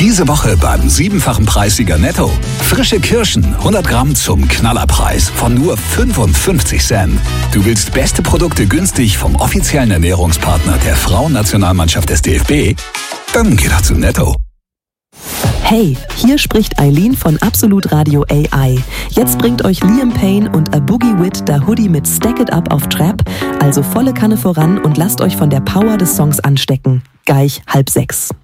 Diese Woche beim 7-fachen Preissieger Netto. Frische Kirschen, 100 Gramm zum Knallerpreis von nur 55 Cent. Du willst beste Produkte günstig vom offiziellen Ernährungspartner der Frauennationalmannschaft des DFB? Dann geh doch zu Netto. Hey, hier spricht Eileen von Absolut Radio AI. Jetzt bringt euch Liam Payne und A Boogie Wit der Hoodie mit Stack It Up auf Trap, also volle Kanne voran und lasst euch von der Power des Songs anstecken. Gleich 5:30.